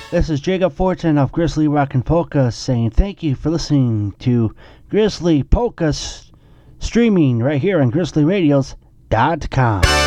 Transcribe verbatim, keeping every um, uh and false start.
This is Jacob Fortin of Grizzly Rockin' Polka saying thank you for listening to Grizzly Polka s- streaming right here on grizzly radios dot com.